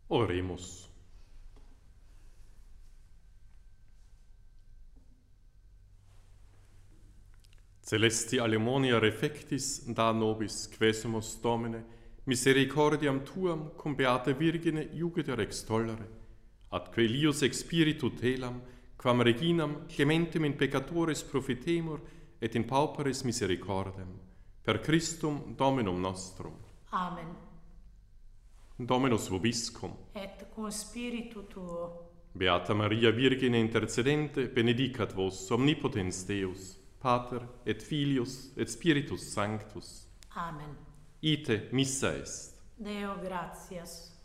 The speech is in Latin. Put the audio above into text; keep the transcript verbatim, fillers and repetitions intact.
Oremus. Celesti Alemonia refectis, da nobis quesumus Domine, misericordiam tuam cum beata Virgine iugitor extollere, ad quelius ex spiritu telam, quam reginam clementem in peccatoris profitemur et in pauperis misericordem, per Christum Dominum nostrum. Amen. Dominus vobiscum. Et cum spiritu tuo. Beata Maria Virgine intercedente, benedicat vos omnipotens Deus, Pater et Filius et Spiritus Sanctus. Amen. Ite missa est. Deo gratias.